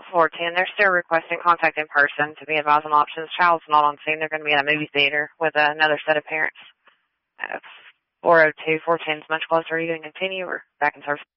410. They're still requesting contact in person to be advised on options. Child's not on scene. They're going to be in a movie theater with another set of parents. 402, 410 is much closer. Are you going to continue or back in service?